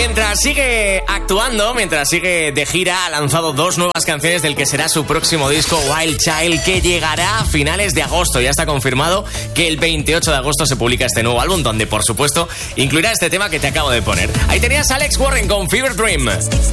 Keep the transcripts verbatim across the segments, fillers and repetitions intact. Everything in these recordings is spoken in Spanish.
Mientras sigue actuando, mientras sigue de gira, ha lanzado dos nuevas canciones del que será su próximo disco, Wild Child, que llegará a finales de agosto. Ya está confirmado que el veintiocho de agosto se publica este nuevo álbum, donde, por supuesto, incluirá este tema que te acabo de poner. Ahí tenías a Alex Warren con Fever Dream.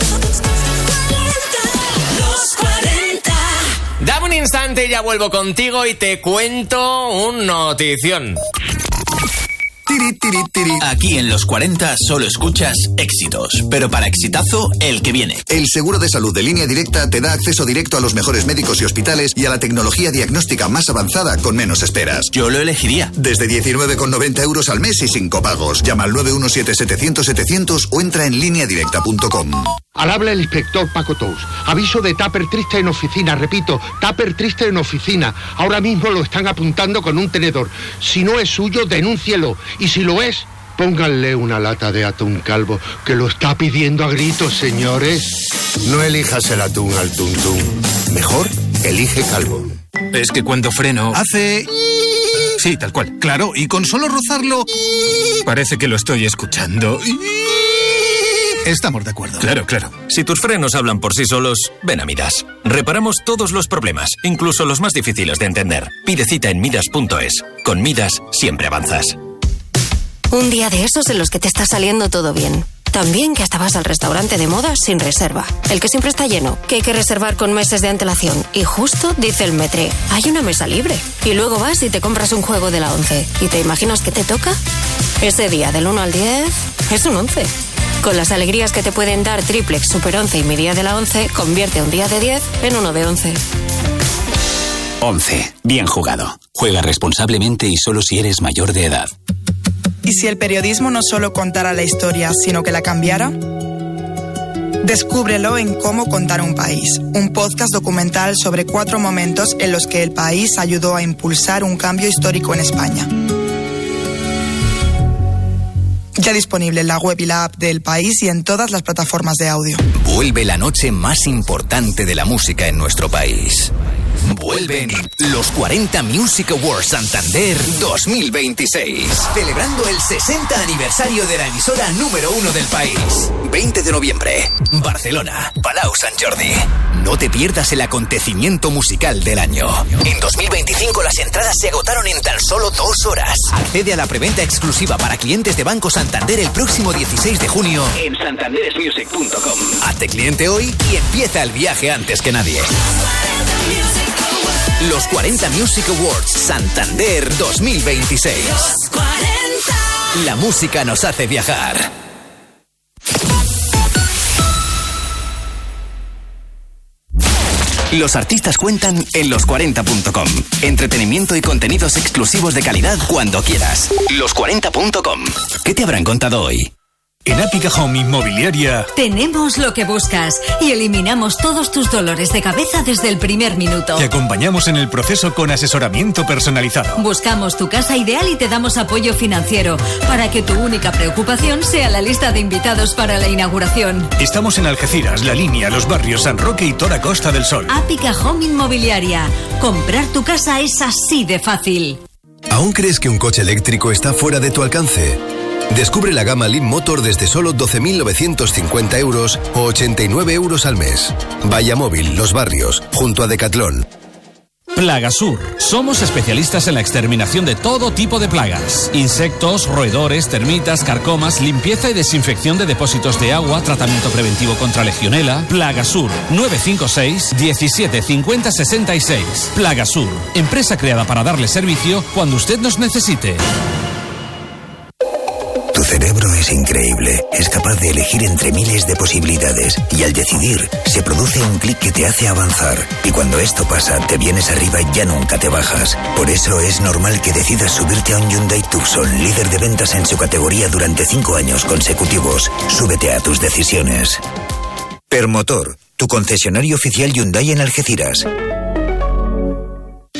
Dame un instante, ya vuelvo contigo y te cuento un notición. Tiri, tiri, tiri. Aquí en Los cuarenta solo escuchas éxitos, pero para exitazo, el que viene. El seguro de salud de Línea Directa te da acceso directo a los mejores médicos y hospitales y a la tecnología diagnóstica más avanzada con menos esperas. Yo lo elegiría. Desde diecinueve con noventa euros al mes y sin copagos. Llama al nueve uno siete setecientos setecientos o entra en línea directa punto com. Al habla el inspector Paco Tous. Aviso de Tupper triste en oficina. Repito, Tupper triste en oficina. Ahora mismo lo están apuntando con un tenedor. Si no es suyo, denúncielo. Y si lo es, pónganle una lata de atún calvo, que lo está pidiendo a gritos, señores. No elijas el atún al tuntún. Mejor, elige calvo. Es que cuando freno... Hace... Sí, tal cual. Claro, y con solo rozarlo... Parece que lo estoy escuchando. Estamos de acuerdo. Claro, claro. Si tus frenos hablan por sí solos, ven a Midas. Reparamos todos los problemas, incluso los más difíciles de entender. Pide cita en midas punto es. Con Midas siempre avanzas. Un día de esos en los que te está saliendo todo bien. También que hasta vas al restaurante de moda sin reserva. El que siempre está lleno, que hay que reservar con meses de antelación. Y justo dice el metre, hay una mesa libre. Y luego vas y te compras un juego de la once. ¿Y te imaginas que te toca? Ese día del uno al diez es un once. Con las alegrías que te pueden dar Triplex, Super once y mi día de la once, convierte un día de diez en uno de once. once. Bien jugado. Juega responsablemente y solo si eres mayor de edad. ¿Y si el periodismo no solo contara la historia, sino que la cambiara? Descúbrelo en Cómo contar un país, un podcast documental sobre cuatro momentos en los que el país ayudó a impulsar un cambio histórico en España. Ya disponible en la web y la app del País y en todas las plataformas de audio. Vuelve la noche más importante de la música en nuestro país. Vuelven los cuarenta Music Awards Santander dos mil veintiséis, celebrando el sesenta aniversario de la emisora número uno del país. veinte de noviembre, Barcelona, Palau Sant Jordi. No te pierdas el acontecimiento musical del año. En dos mil veinticinco las entradas se agotaron en tan solo dos horas. Accede a la preventa exclusiva para clientes de Banco Santander el próximo dieciséis de junio en santanderes music punto com. Hazte cliente hoy y empieza el viaje antes que nadie. Los cuarenta Music Awards Santander dos mil veintiséis. Los cuarenta. La música nos hace viajar. Los artistas cuentan en los cuarenta punto com. Entretenimiento y contenidos exclusivos de calidad cuando quieras. los cuarenta punto com. ¿Qué te habrán contado hoy? En Ápica Home Inmobiliaria tenemos lo que buscas y eliminamos todos tus dolores de cabeza desde el primer minuto. Te acompañamos en el proceso con asesoramiento personalizado. Buscamos tu casa ideal y te damos apoyo financiero para que tu única preocupación sea la lista de invitados para la inauguración. Estamos en Algeciras, La Línea, Los Barrios, San Roque y toda Costa del Sol. Ápica Home Inmobiliaria. Comprar tu casa es así de fácil. ¿Aún crees que un coche eléctrico está fuera de tu alcance? Descubre la gama Leap Motor desde solo doce mil novecientos cincuenta euros o ochenta y nueve euros al mes. Vaya Móvil, Los Barrios, junto a Decathlon. Plagasur. Somos especialistas en la exterminación de todo tipo de plagas. Insectos, roedores, termitas, carcomas, limpieza y desinfección de depósitos de agua, tratamiento preventivo contra legionela. Plagasur. nueve cinco seis, diecisiete cincuenta sesenta y seis. Plagasur. Empresa creada para darle servicio cuando usted nos necesite. Tu cerebro es increíble, es capaz de elegir entre miles de posibilidades y al decidir se produce un clic que te hace avanzar y cuando esto pasa te vienes arriba y ya nunca te bajas. Por eso es normal que decidas subirte a un Hyundai Tucson, líder de ventas en su categoría durante cinco años consecutivos. Súbete a tus decisiones. Permotor, tu concesionario oficial Hyundai en Algeciras.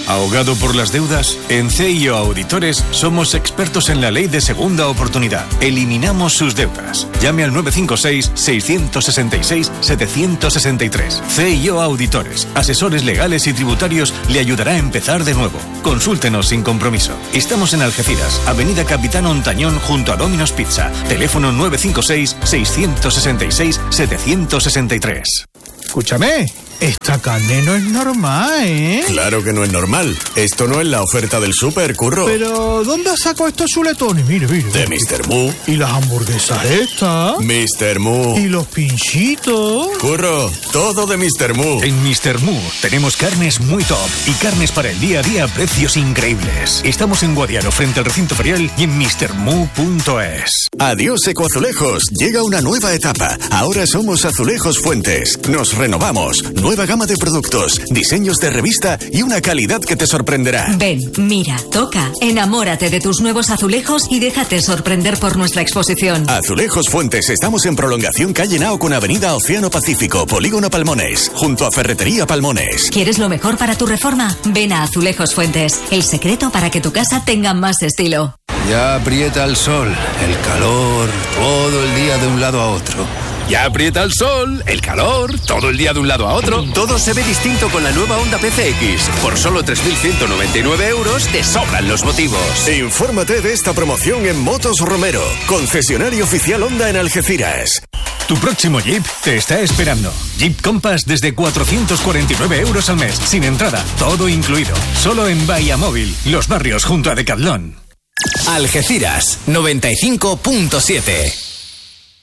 ¿Ahogado por las deudas? En C I O Auditores somos expertos en la ley de segunda oportunidad. Eliminamos sus deudas. Llame al nueve cinco seis, seis seis seis, siete seis tres. C I O Auditores, asesores legales y tributarios, le ayudará a empezar de nuevo. Consúltenos sin compromiso. Estamos en Algeciras, Avenida Capitán Ontañón, junto a Domino's Pizza. Teléfono nueve cinco seis, seis seis seis, siete seis tres. Escúchame, esta carne no es normal, ¿eh? Claro que no es normal. Esto no es la oferta del súper, Curro. Pero, ¿dónde has sacado estos chuletones? Mire, mire. De mister Moo. ¿Y las hamburguesas estas? mister Moo. ¿Y los pinchitos? Curro, todo de mister Moo. En mister Moo tenemos carnes muy top y carnes para el día a día a precios increíbles. Estamos en Guadiaro, frente al recinto ferial, y en mister moo punto es. Adiós, Ecoazulejos. Llega una nueva etapa. Ahora somos Azulejos Fuentes. Nos renovamos. Nueva gama de productos, diseños de revista y una calidad que te sorprenderá. Ven, mira, toca, enamórate de tus nuevos azulejos y déjate sorprender por nuestra exposición. Azulejos Fuentes, estamos en prolongación calle Nao con avenida Océano Pacífico, Polígono Palmones, junto a Ferretería Palmones. ¿Quieres lo mejor para tu reforma? Ven a Azulejos Fuentes, el secreto para que tu casa tenga más estilo. Ya aprieta el sol, el calor, todo el día de un lado a otro. Ya aprieta el sol, el calor, todo el día de un lado a otro. Todo se ve distinto con la nueva Honda P C X. Por solo tres mil ciento noventa y nueve euros te sobran los motivos. Infórmate de esta promoción en Motos Romero, concesionario oficial Honda en Algeciras. Tu próximo Jeep te está esperando. Jeep Compass desde cuatrocientos cuarenta y nueve euros al mes, sin entrada, todo incluido. Solo en Bahía Móvil, Los Barrios junto a Decathlon. Algeciras noventa y cinco punto siete.